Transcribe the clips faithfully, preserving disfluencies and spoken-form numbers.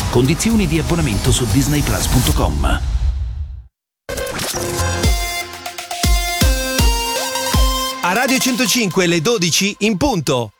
Condizioni di abbonamento su disney plus punto com. A Radio centocinque le dodici in punto.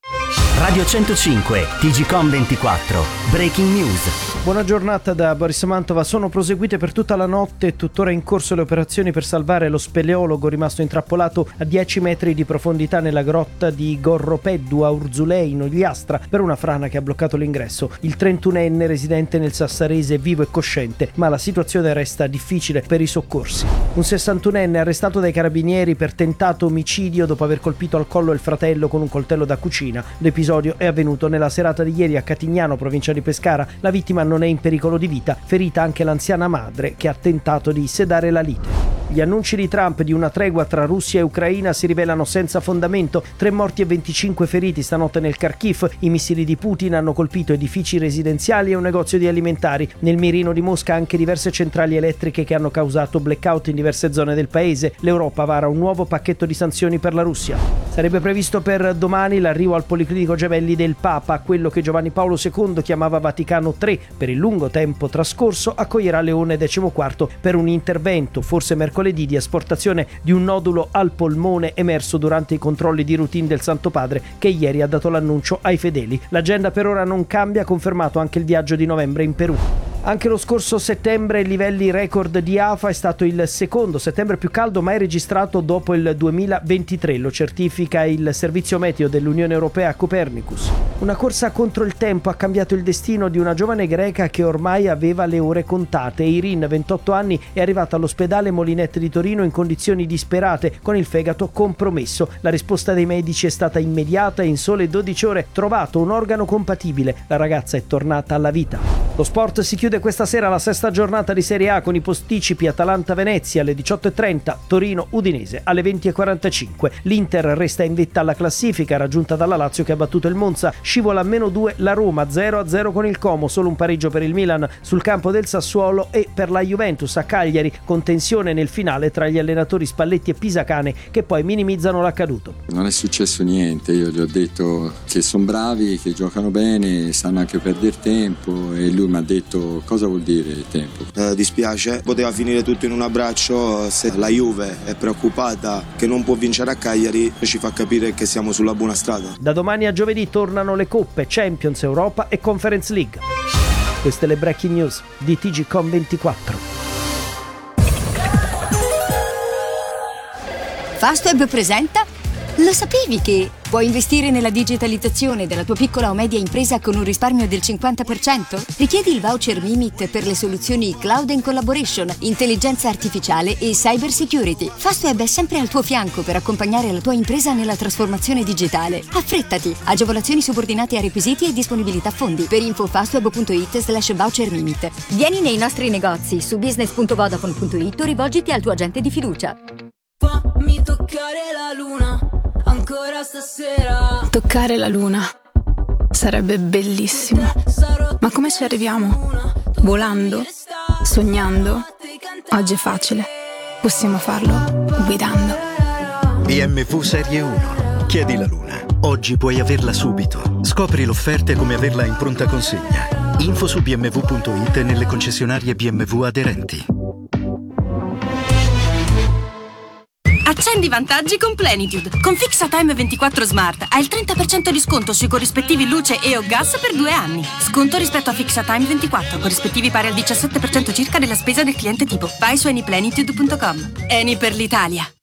Radio centocinque, T G Com ventiquattro, Breaking News. Buona giornata da Boris Mantova. Sono proseguite per tutta la notte e tuttora in corso le operazioni per salvare lo speleologo rimasto intrappolato a dieci metri di profondità nella grotta di Gorropeddu a Urzulei in Ogliastra per una frana che ha bloccato l'ingresso. Il trentunenne residente nel Sassarese è vivo e cosciente, ma la situazione resta difficile per i soccorsi. Un sessantunenne arrestato dai carabinieri per tentato omicidio dopo aver colpito al collo il fratello con un coltello da cucina. L'episodio è avvenuto nella serata di ieri a Catignano, provincia di Pescara. La vittima non è in pericolo di vita, ferita anche l'anziana madre che ha tentato di sedare la lite. Gli annunci di Trump di una tregua tra Russia e Ucraina si rivelano senza fondamento. Tre morti e venticinque feriti stanotte nel Kharkiv. I missili di Putin hanno colpito edifici residenziali e un negozio di alimentari. Nel mirino di Mosca anche diverse centrali elettriche che hanno causato blackout in diverse zone del paese. L'Europa vara un nuovo pacchetto di sanzioni per la Russia. Sarebbe previsto per domani l'arrivo al Policlinico Gemelli del Papa, quello che Giovanni Paolo secondo chiamava Vaticano tre. Per il lungo tempo trascorso accoglierà Leone diciquattro per un intervento, forse mercoledì, di asportazione di un nodulo al polmone emerso durante i controlli di routine del Santo Padre, che ieri ha dato l'annuncio ai fedeli. L'agenda per ora non cambia, confermato anche il viaggio di novembre in Perù. Anche lo scorso settembre, ai livelli record di afa, è stato il secondo settembre più caldo mai registrato dopo il duemilaventitré, lo certifica il servizio meteo dell'Unione Europea Copernicus. Una corsa contro il tempo ha cambiato il destino di una giovane greca che ormai aveva le ore contate. Eirin, ventotto anni, è arrivata all'ospedale Molinette di Torino in condizioni disperate, con il fegato compromesso. La risposta dei medici è stata immediata e in sole dodici ore trovato un organo compatibile. La ragazza è tornata alla vita. Lo sport si chiude questa sera la sesta giornata di Serie A con i posticipi Atalanta-Venezia alle diciotto e trenta, Torino-Udinese alle venti e quarantacinque. L'Inter resta in vetta alla classifica, raggiunta dalla Lazio che ha battuto il Monza. Scivola a meno due la Roma, zero a zero con il Como, solo un pareggio per il Milan sul campo del Sassuolo e per la Juventus a Cagliari, con tensione nel finale tra gli allenatori Spalletti e Pisacane che poi minimizzano l'accaduto. Non è successo niente, io gli ho detto che sono bravi, che giocano bene, sanno anche perdere tempo e lui mi ha detto cosa vuol dire il tempo. Eh, dispiace, poteva finire tutto in un abbraccio. Se la Juve è preoccupata che non può vincere a Cagliari, ci fa capire che siamo sulla buona strada. Da domani a giovedì tornano le coppe Champions, Europa e Conference League. Queste le breaking news di T G Com ventiquattro. Fastweb presenta. Lo sapevi che puoi investire nella digitalizzazione della tua piccola o media impresa con un risparmio del cinquanta per cento? Richiedi il voucher Mimit per le soluzioni Cloud and Collaboration, intelligenza artificiale e cyber security. Fastweb è sempre al tuo fianco per accompagnare la tua impresa nella trasformazione digitale. Affrettati! Agevolazioni subordinate a requisiti e disponibilità fondi. Per info fastweb.it slash voucher Mimit. Vieni nei nostri negozi su business punto vodafone punto it o rivolgiti al tuo agente di fiducia. Fammi toccare la luna ancora stasera. Toccare la luna sarebbe bellissimo. Ma come ci arriviamo? Volando? Sognando? Oggi è facile. Possiamo farlo guidando. B M W Serie uno. Chiedi la luna. Oggi puoi averla subito. Scopri l'offerta e come averla in pronta consegna. Info su b m w punto it e nelle concessionarie B M W aderenti. Accendi vantaggi con Plenitude. Con Fixatime ventiquattro Smart hai il trenta per cento di sconto sui corrispettivi luce e o gas per due anni. Sconto rispetto a Fixatime ventiquattro, corrispettivi pari al diciassette per cento circa della spesa del cliente tipo. Vai su anyplenitude punto com. Eni per l'Italia.